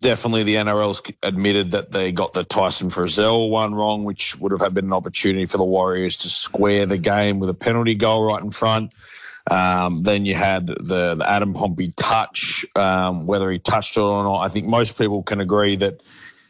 definitely the NRL's admitted that they got the Tyson Frizzell one wrong, which would have been an opportunity for the Warriors to square the game with a penalty goal right in front. Then you had the Adam Pompey touch, whether he touched it or not. I think most people can agree that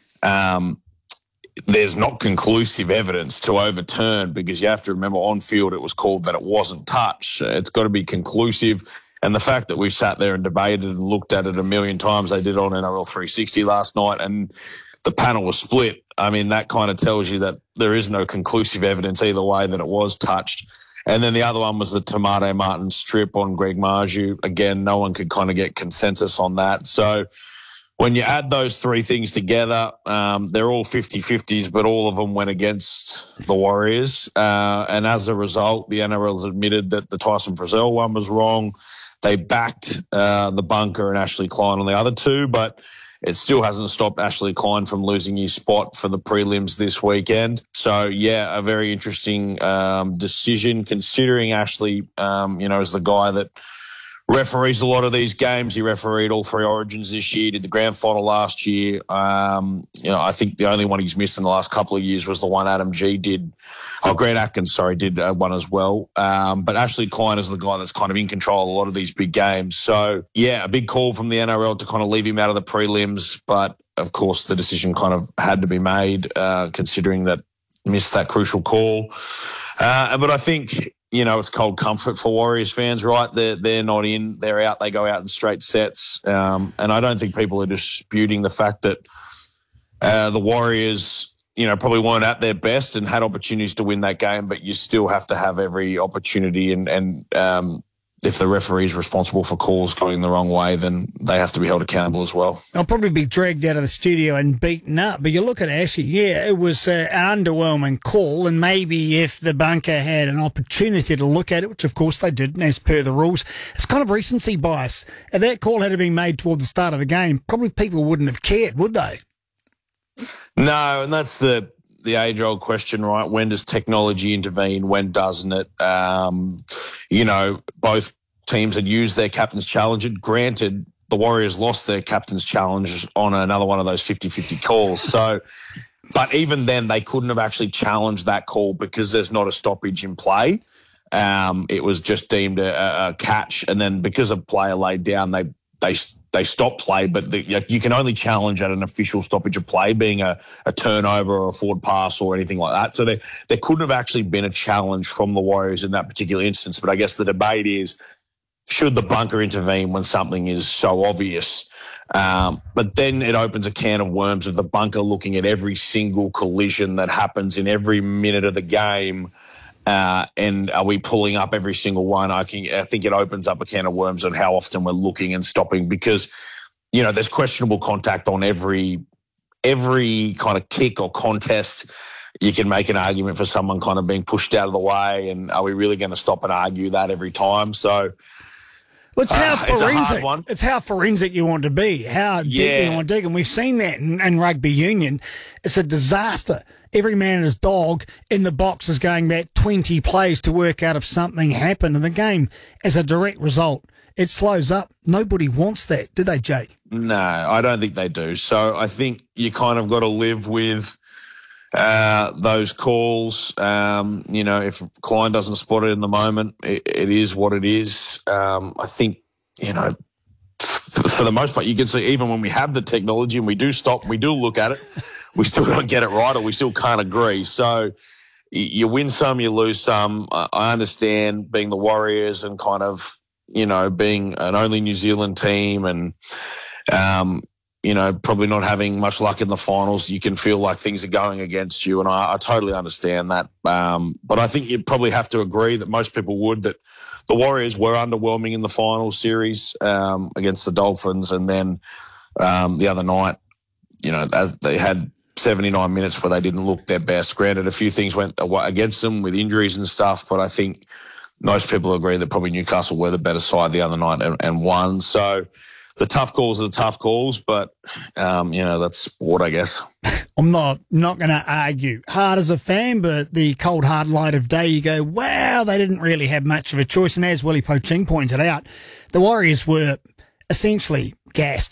there's not conclusive evidence to overturn, because you have to remember on field it was called that it wasn't touch. It's got to be conclusive. And the fact that we sat there and debated and looked at it a million times, they did on NRL 360 last night, and the panel was split. I mean, that kind of tells you that there is no conclusive evidence either way that it was touched. And then the other one was the Tomato Martin strip on Greg Marju. Again, no one could kind of get consensus on that. So when you add those three things together, they're all 50-50s, but all of them went against the Warriors. And as a result, the NRL has admitted that the Tyson Frizzell one was wrong. They backed the bunker and Ashley Klein on the other two, but it still hasn't stopped Ashley Klein from losing his spot for the prelims this weekend. So, yeah, a very interesting decision, considering Ashley, is the guy that referees a lot of these games. He refereed all three Origins this year, did the grand final last year. I think the only one he's missed in the last couple of years was the one Adam G did. Oh, Grant Atkins, did one as well. But Ashley Klein is the guy that's kind of in control of a lot of these big games. So, yeah, a big call from the NRL to kind of leave him out of the prelims. But, of course, the decision kind of had to be made, considering that missed that crucial call. But I think, it's cold comfort for Warriors fans, right? They're not in, they're out, they go out in straight sets. And I don't think people are disputing the fact that the Warriors, probably weren't at their best and had opportunities to win that game, but you still have to have every opportunity. And if the referee is responsible for calls going the wrong way, then they have to be held accountable as well. I'll probably be dragged out of the studio and beaten up, but you look at Ashley, it was an underwhelming call, and maybe if the bunker had an opportunity to look at it, which of course they didn't as per the rules, it's kind of recency bias. If that call had been made toward the start of the game, probably people wouldn't have cared, would they? No, and that's the age-old question, right? When does technology intervene? When doesn't it? Both teams had used their captain's challenge. Granted, the Warriors lost their captain's challenge on another one of those 50-50 calls. So, but even then, they couldn't have actually challenged that call because there's not a stoppage in play. It was just deemed a catch, and then because a player laid down, they stopped play, but you can only challenge at an official stoppage of play, being a turnover or a forward pass or anything like that. So there couldn't have actually been a challenge from the Warriors in that particular instance. But I guess the debate is, should the bunker intervene when something is so obvious? But then it opens a can of worms of the bunker looking at every single collision that happens in every minute of the game. And are we pulling up every single one? I think it opens up a can of worms on how often we're looking and stopping, because, there's questionable contact on every kind of kick or contest. You can make an argument for someone kind of being pushed out of the way, and are we really going to stop and argue that every time? So, well, it's how forensic. It's a hard one. It's how forensic you want to be, how deep you want to dig. And we've seen that in rugby union. It's a disaster. Every man and his dog in the box is going back 20 plays to work out if something happened in the game as a direct result. It slows up. Nobody wants that, do they, Jake? No, I don't think they do. So I think you kind of got to live with those calls. If Klein doesn't spot it in the moment, it is what it is. I think, for the most part, you can see even when we have the technology and we do stop, we do look at it, we still don't get it right, or we still can't agree. So you win some, you lose some. I understand being the Warriors and kind of, being an only New Zealand team and, probably not having much luck in the finals, you can feel like things are going against you, and I totally understand that. But I think you'd probably have to agree that most people would, that the Warriors were underwhelming in the final series against the Dolphins, and then the other night, as they had 79 minutes where they didn't look their best. Granted, a few things went against them with injuries and stuff, but I think most people agree that probably Newcastle were the better side the other night and won. So the tough calls are the tough calls, but, that's sport, I guess. I'm not going to argue. Hard as a fan, but the cold, hard light of day, you go, wow, they didn't really have much of a choice. And as Willie Poching pointed out, the Warriors were essentially gassed.